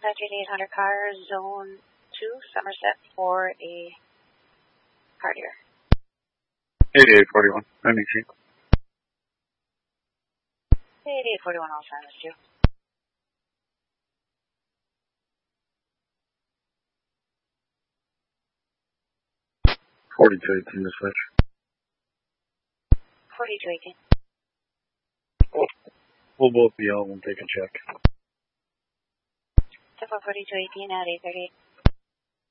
800 car, zone 2, Somerset for a car dealer. 8841, MEG. 8841, Alzheimer's 2. 4218 dispatch. 4218. We'll both be out, we'll take a check. 4218 at 838.